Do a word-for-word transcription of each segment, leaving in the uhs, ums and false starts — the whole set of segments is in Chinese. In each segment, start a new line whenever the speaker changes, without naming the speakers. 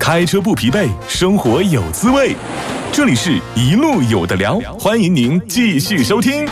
开车不疲惫，生活有滋味。这里是一路有的聊，欢迎您继续收听。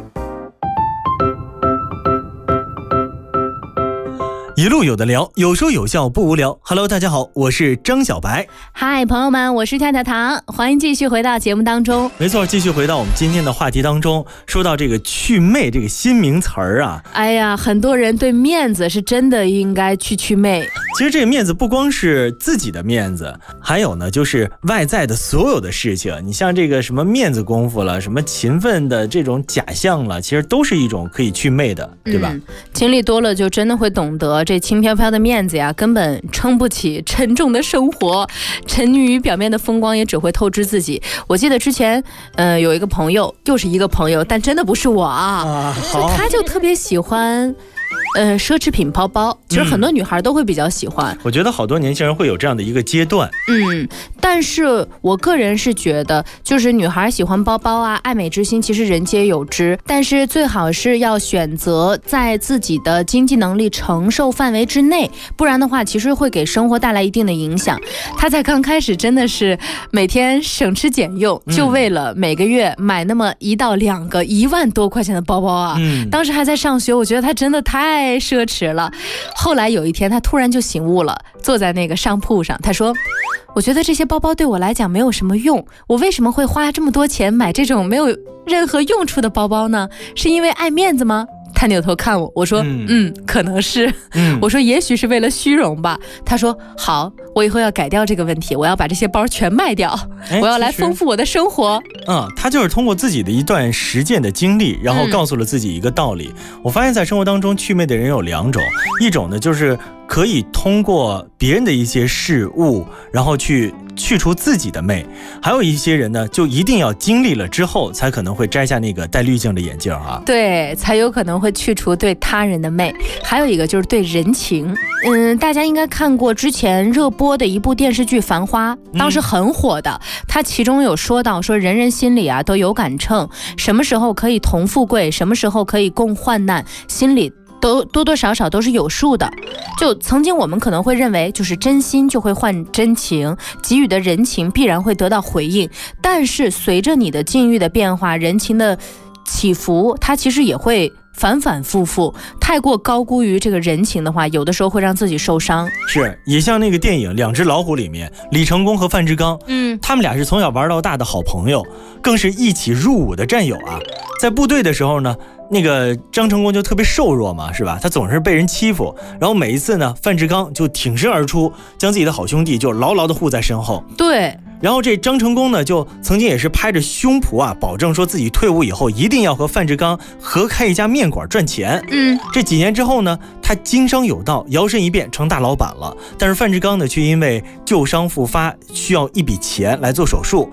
一路有的聊，有说有笑不无聊。Hello， 大家好，我是张小白。
嗨，朋友们，我是跳跳糖，欢迎继续回到节目当中。
没错，继续回到我们今天的话题当中，说到这个去魅这个新名词儿啊。
哎呀，很多人对面子是真的应该去去魅。
其实这个面子不光是自己的面子，还有呢就是外在的所有的事情。你像这个什么面子功夫了，什么勤奋的这种假象了，其实都是一种可以去魅的，对吧？
嗯，经历多了就真的会懂得，这轻飘飘的面子呀，根本撑不起沉重的生活。沉溺于表面的风光，也只会透支自己。我记得之前，呃，有一个朋友，又是一个朋友，但真的不是我啊，
啊
就他就特别喜欢。呃，奢侈品包包，其实很多女孩都会比较喜欢。
嗯、我觉得好多年轻人会有这样的一个阶段。
嗯，但是我个人是觉得，就是女孩喜欢包包啊，爱美之心其实人皆有之，但是最好是要选择在自己的经济能力承受范围之内，不然的话，其实会给生活带来一定的影响。他在刚开始真的是每天省吃俭用，就为了每个月买那么一到两个一万多块钱的包包啊。嗯，当时还在上学，我觉得他真的太。太奢侈了。后来有一天他突然就醒悟了，坐在那个商铺上，他说，我觉得这些包包对我来讲没有什么用，我为什么会花这么多钱买这种没有任何用处的包包呢？是因为爱面子吗？他扭头看我，我说嗯, 嗯可能是、嗯、我说也许是为了虚荣吧。他说好，我以后要改掉这个问题，我要把这些包全卖掉，我要来丰富我的生活。
嗯，他就是通过自己的一段实践的经历，然后告诉了自己一个道理、嗯、我发现在生活当中去魅的人有两种，一种呢就是可以通过别人的一些事物，然后去去除自己的魅，还有一些人呢就一定要经历了之后才可能会摘下那个带滤镜的眼镜啊，
对，才有可能会去除对他人的魅。还有一个就是对人情。嗯，大家应该看过之前热播的一部电视剧《繁花》，当时很火的、嗯、它其中有说到说人人心里啊都有杆秤，什么时候可以同富贵，什么时候可以共患难，心里都多多少少都是有数的。就曾经我们可能会认为，就是真心就会换真情，给予的人情必然会得到回应，但是随着你的境遇的变化，人情的起伏，它其实也会反反复复，太过高估于这个人情的话，有的时候会让自己受伤。
是，也像那个电影《两只老虎》里面，李成功和范志刚，嗯，他们俩是从小玩到大的好朋友，更是一起入伍的战友啊。在部队的时候呢，那个张成功就特别瘦弱嘛，是吧？他总是被人欺负，然后每一次呢，范志刚就挺身而出，将自己的好兄弟就牢牢地护在身后。
对。
然后这张成功呢，就曾经也是拍着胸脯啊，保证说自己退伍以后一定要和范志刚合开一家面馆赚钱。嗯，这几年之后呢，他经商有道，摇身一变成大老板了。但是范志刚呢，却因为旧伤复发，需要一笔钱来做手术。